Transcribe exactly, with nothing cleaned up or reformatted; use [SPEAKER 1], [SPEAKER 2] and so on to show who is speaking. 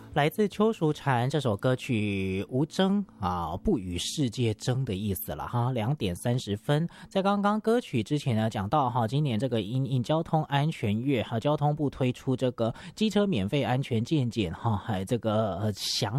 [SPEAKER 1] 来自邱淑婵这首歌曲无争啊，不与世界争的意思了哈。两点三十分，在刚刚歌曲之前呢，讲到哈，今年这个因应交通安全月哈，交通部推出这个机车免费安全健检哈，还这个呃详